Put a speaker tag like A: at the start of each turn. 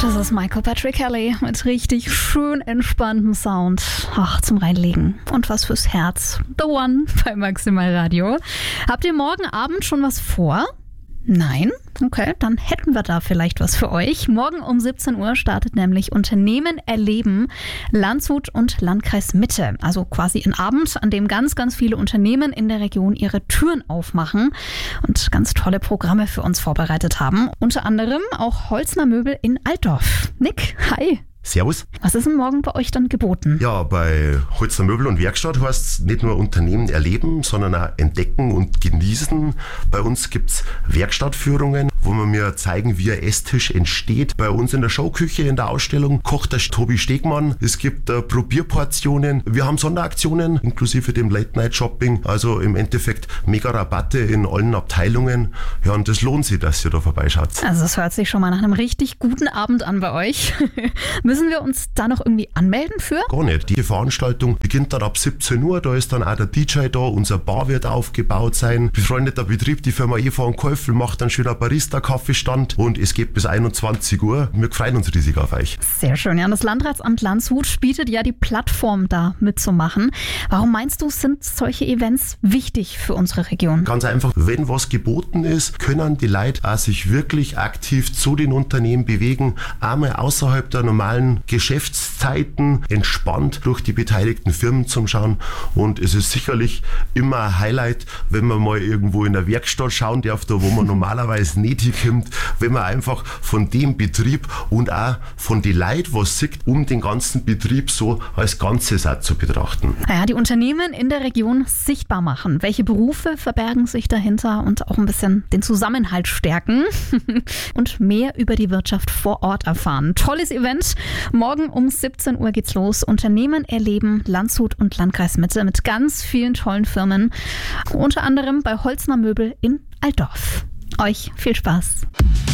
A: Das ist Michael Patrick Kelly mit richtig schön entspanntem Sound. Ach, zum Reinlegen. Und was fürs Herz. The One bei Maximal Radio. Habt ihr morgen Abend schon was vor? Nein? Okay, dann hätten wir da vielleicht was für euch. Morgen um 17 Uhr startet nämlich Unternehmen erleben Landshut und Landkreis Mitte. Also quasi ein Abend, an dem ganz, ganz viele Unternehmen in der Region ihre Türen aufmachen und ganz tolle Programme für uns vorbereitet haben. Unter anderem auch Holzner Möbel in Altdorf. Nick, hi.
B: Servus.
A: Was ist denn morgen bei euch dann geboten?
B: Ja, bei Holzner Möbel und Werkstatt heißt es nicht nur Unternehmen erleben, sondern auch entdecken und genießen. Bei uns gibt's Werkstattführungen, wo wir mir zeigen, wie ein Esstisch entsteht. Bei uns in der Showküche in der Ausstellung kocht der Tobi Stegmann. Es gibt Probierportionen. Wir haben Sonderaktionen, inklusive dem Late-Night-Shopping. Also im Endeffekt mega Rabatte in allen Abteilungen. Ja, und das lohnt sich, dass ihr da vorbeischaut.
A: Also es hört sich schon mal nach einem richtig guten Abend an bei euch. Müssen wir uns da noch irgendwie anmelden für?
B: Gar nicht. Die Veranstaltung beginnt dann ab 17 Uhr. Da ist dann auch der DJ da. Unser Bar wird aufgebaut sein. Befreundeter Betrieb, die Firma Eva und Käufel, macht einen schönen Barista-Kaffeestand. Und es geht bis 21 Uhr. Wir freuen uns riesig auf euch.
A: Sehr schön. Ja, das Landratsamt Landshut bietet ja die Plattform, da mitzumachen. Warum meinst du, sind solche Events wichtig für unsere Region?
B: Ganz einfach, wenn was geboten ist, können die Leute auch sich wirklich aktiv zu den Unternehmen bewegen. Einmal außerhalb der normalen Geschäftszeiten entspannt durch die beteiligten Firmen zum Schauen. Und es ist sicherlich immer ein Highlight, wenn man mal irgendwo in der Werkstatt schauen darf, da wo man normalerweise nicht hinkommt, wenn man einfach von dem Betrieb und auch von den Leuten was sieht, um den ganzen Betrieb so als Ganzes auch zu betrachten.
A: Naja, die Unternehmen in der Region sichtbar machen. Welche Berufe verbergen sich dahinter und auch ein bisschen den Zusammenhalt stärken und mehr über die Wirtschaft vor Ort erfahren. Tolles Event. Morgen um 17 Uhr geht's los. Unternehmen erleben Landshut und Landkreis Mitte mit ganz vielen tollen Firmen. Unter anderem bei Holzner Möbel in Altdorf. Euch viel Spaß.